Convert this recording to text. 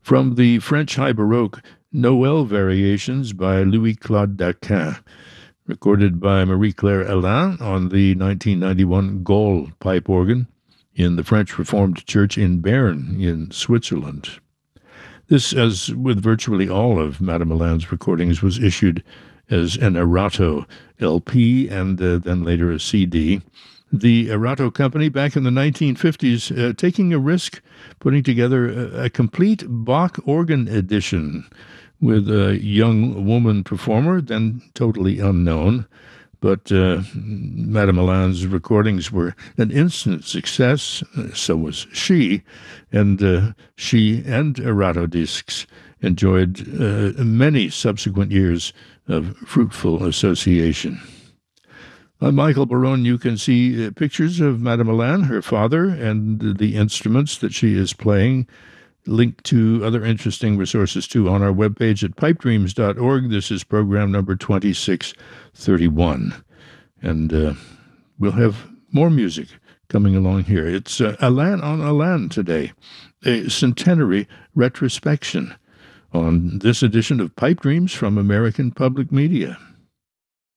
From the French High Baroque Noël Variations by Louis-Claude Daquin, recorded by Marie-Claire Alain on the 1991 Gaulle pipe organ in the French Reformed Church in Bern in Switzerland. This, as with virtually all of Madame Alain's recordings, was issued as an Erato LP and then later a CD. The Erato Company, back in the 1950s, taking a risk, putting together a complete Bach organ edition with a young woman performer, then totally unknown. But Madame Alain's recordings were an instant success, so was she, and she and Erato Discs enjoyed many subsequent years of fruitful association. On Michael Barone, you can see pictures of Madame Alain, her father, and the instruments that she is playing. Linked to other interesting resources, too, on our webpage at pipedreams.org. This is program number 2631. And we'll have more music coming along here. It's Alain on Alain today, a centenary retrospection on this edition of Pipe Dreams from American Public Media.